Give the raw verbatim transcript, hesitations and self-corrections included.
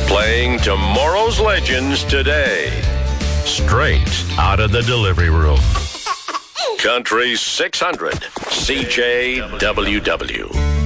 Playing tomorrow's legends today. Straight out of the delivery room. Country six hundred, C J W W.